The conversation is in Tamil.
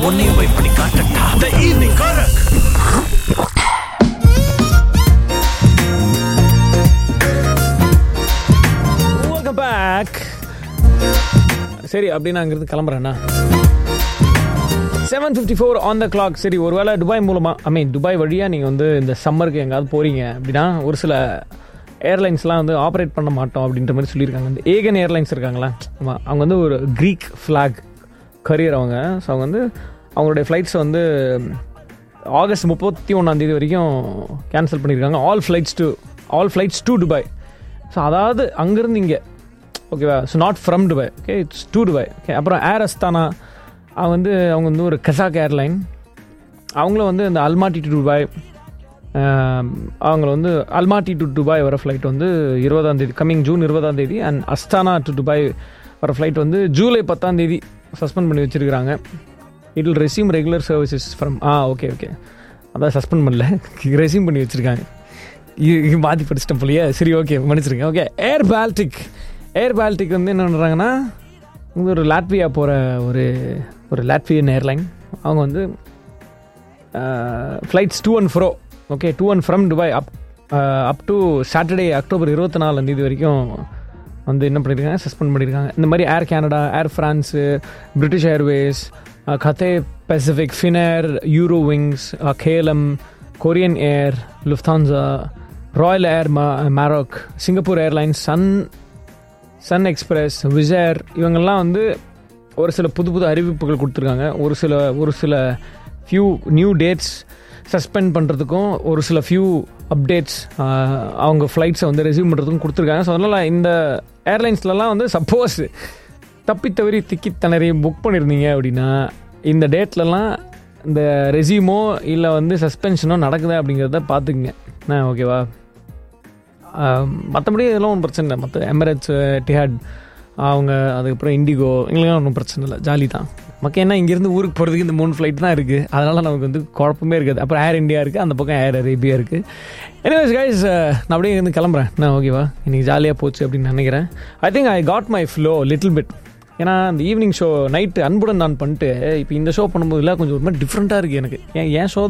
உன்னையும் போய் பண்ணி காட்டட்டா. The evening Korak. Welcome back. சரி அப்படி நான் அங்கிருந்து கிளம்புறேன்னா 7:54 on the clock. சரி ஒருவேளை துபாய் மூலமாக துபாய் வழியாக நீங்கள் வந்து இந்த சம்மருக்கு எங்கேயாவது போகிறீங்க அப்படின்னா ஒரு சில ஏர்லைன்ஸ்லாம் வந்து ஆப்ரேட் பண்ண மாட்டோம் அப்படின்ற மாதிரி சொல்லியிருக்காங்க. இந்த ஏகன் ஏர்லைன்ஸ் இருக்காங்களா, ஆமாம், அவங்க வந்து ஒரு க்ரீக் ஃப்ளாக் கரியர் அவங்க. ஸோ அவங்க வந்து அவங்களுடைய ஃப்ளைட்ஸை வந்து ஆகஸ்ட் 31 வரைக்கும் கேன்சல் பண்ணியிருக்காங்க. All flights to Dubai. So அதாவது அங்கேருந்து இங்கே, ஓகேவா? So not from Dubai, okay, it's to Dubai, okay. அப்புறம் ஏர் அஸ்தானா, அவங்க வந்து ஒரு கசாக் ஏர்லைன். அவங்களும் வந்து இந்த அல்மாட்டி டு துபாய், அவங்கள வந்து அல்மாட்டி டு துபாய் வர ஃப்ளைட் வந்து 20 coming June 20 and Asthana to Dubai வர ஃப்ளைட் வந்து ஜூலை 10 சஸ்பெண்ட் பண்ணி வச்சுருக்கிறாங்க. It will resume regular services from okay அதான் சஸ்பெண்ட் பண்ணல, ரெஸ்யூம் பண்ணி வச்சுருக்காங்க. மாற்றி படிச்சிட்டேன் போலியே. சரி, ஓகே, மன்னிச்சிருக்கேன். ஓகே, ஏர் பால்டிக் வந்து என்ன பண்ணுறாங்கன்னா, ஒரு லாட்வியா போகிற ஒரு லாட்வியன் ஏர்லைன். அவங்க வந்து ஃப்ளைட்ஸ் டு அண்ட் ஃப்ரோ, okay, to and from Dubai up to Saturday October 24 வரைக்கும் வந்து என்ன பண்ணியிருக்காங்க, சஸ்பெண்ட் பண்ணியிருக்காங்க. இந்த மாதிரி ஏர் கனடா, ஏர் France, British Airways, கத்தே Pacific, ஃபினேர், euro wings, Callum, Korean ஏர், லுஃப்தான்ஸா, ராயல் ஏர் மாரோக், சிங்கப்பூர் ஏர்லைன்ஸ், சன் எக்ஸ்பிரஸ், விசேர், இவங்கெல்லாம் வந்து ஒரு சில புது அறிவிப்புகள் கொடுத்துருக்காங்க. ஒரு சில ஃபியூ நியூ டேட்ஸ் சஸ்பெண்ட் பண்ணுறதுக்கும் ஒரு சில ஃபியூ அப்டேட்ஸ் அவங்க ஃப்ளைட்ஸை வந்து ரெஸ்யூம் பண்ணுறதுக்கும் கொடுத்துருக்காங்க. ஸோ அதனால் இந்த ஏர்லைன்ஸ்லலாம் வந்து சப்போஸ் தப்பித்தவறி திக்கித்தனறி புக் பண்ணியிருந்தீங்க அப்படின்னா இந்த டேட்லலாம் இந்த ரெஸ்யூமோ இல்லை வந்து சஸ்பென்ஷனோ நடக்குதா அப்படிங்கிறத பார்த்துக்குங்க. ஓகேவா? மற்றபடி இதெல்லாம் ஒன்றும் பிரச்சனை இல்லை. மற்ற எமிரேட்ஸ், எட்டிஹாட், அவங்க அதுக்கப்புறம் இண்டிகோ, இங்கெல்லாம் ஒன்றும் பிரச்சனை இல்லை, ஜாலி தான். மக்கள் என்ன இங்கேருந்து ஊருக்கு போகிறதுக்கு இந்த 3 ஃப்ளைட் தான் இருக்குது, அதனால் நமக்கு வந்து குழப்பமே இருக்காது. அப்புறம் ஏர் இண்டியா இருக்குது, அந்த பக்கம் ஏர் அரேபியா இருக்குது. எனிவேஸ் கைஸ், நான் அப்படியே இங்கேருந்து கிளம்புறேன். ஓகேவா? இன்றைக்கி ஜாலியாக போச்சு அப்படின்னு நினைக்கிறேன். I think I got my flow little bit. ஏன்னா அந்த ஈவினிங் ஷோ நைட்டு அன்புடன் நான் பண்ணிட்டு இப்போ இந்த ஷோ பண்ணும்போது இல்லை கொஞ்சம் ஒரு மாதிரி டிஃப்ரெண்ட்டாக இருக்குது எனக்கு. ஏன் ஷோ